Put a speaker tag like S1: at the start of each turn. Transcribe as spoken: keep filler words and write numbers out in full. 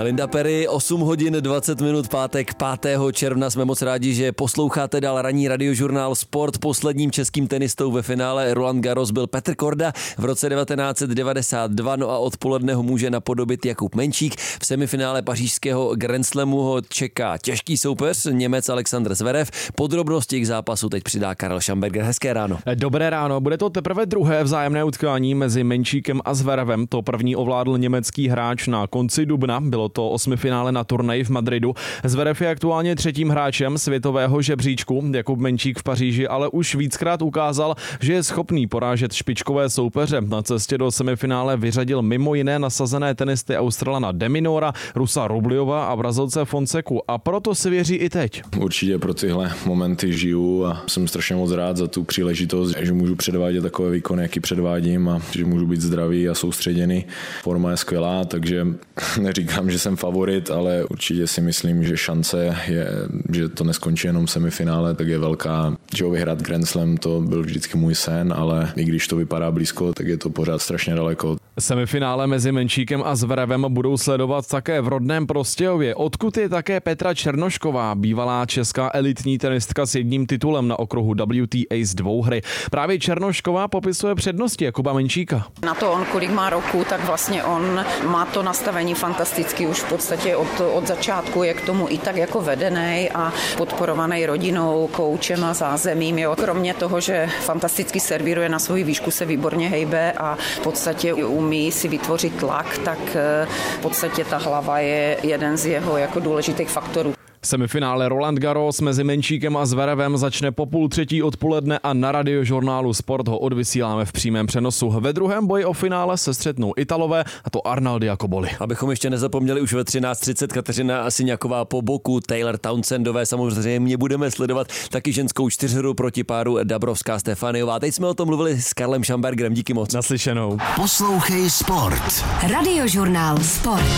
S1: Linda Perry, osm hodin dvacet minut, pátek pátého června. Jsme moc rádi, že posloucháte dál ranní radiožurnál Sport. Posledním českým tenistou ve finále Roland Garros byl Petr Korda v roce devatenáct set devadesát dva, no a odpoledne ho může napodobit Jakub Menčík. V semifinále pařížského Grand Slamu ho čeká těžký soupeř, Němec Alexander Zverev. Podrobnosti k zápasu teď přidá Karel Šamberger. Hezké ráno.
S2: Dobré ráno, bude to teprve druhé vzájemné utkání mezi Menčíkem a Zverevem. To první ovládl německý hráč na konci dubna, bylo to osmifinále na turnaji v Madridu. Zverev je aktuálně třetím hráčem světového žebříčku. Jakub Menčík v Paříži ale už víckrát ukázal, že je schopný porážet špičkové soupeře. Na cestě do semifinále vyřadil mimo jiné nasazené tenisty Australana De Minaura, Rusa Rubliova a Brazilce Fonseku a proto si věří i teď.
S3: Určitě pro tyhle momenty žiju a jsem strašně moc rád za tu příležitost, že můžu předvádět takové výkony, jaký předvádím a že můžu být zdravý a soustředěný. Forma je skvělá, takže neříkám, že jsem favorit, ale určitě si myslím, že šance je, že to neskončí jenom semifinále, tak je velká. Že vyhrát Grand Slam, to byl vždycky můj sen, ale i když to vypadá blízko, tak je to pořád strašně daleko.
S2: Semifinále mezi Menčíkem a Zverevem budou sledovat také v rodném Prostějově, odkud je také Petra Černošková, bývalá česká elitní tenistka s jedním titulem na okruhu W T A z dvouhry. Právě Černošková popisuje přednosti Jakuba Menčíka.
S4: Na to on, kolik má roku, tak vlastně on má to nastavení fantasticky už v podstatě od, od začátku, je k tomu i tak jako vedený a podporovaný rodinou, koučem a zázemím. Jo. Kromě toho, že fantasticky servíruje na svou výšku, se výborně hejbe a v podstatě umí si vytvořit tlak, tak v podstatě ta hlava je jeden z jeho jako důležitých faktorů.
S2: Semifinále Roland Garros mezi Menčíkem a Zverevem začne po půl třetí odpoledne a na radiožurnálu Sport ho odvysíláme v přímém přenosu. Ve druhém boji o finále se střetnou Italové, a to Arnaldi a Cobolli.
S1: Abychom ještě nezapomněli, už ve třináct třicet Kateřina Syňaková po boku Taylor Townsendové. Samozřejmě budeme sledovat taky ženskou čtyřhru proti páru Dabrowská Stefaniová. Teď jsme o tom mluvili s Karlem Šambergerem. Díky moc.
S2: Naslyšenou.
S5: Poslouchej Sport. Radiožurnál Sport.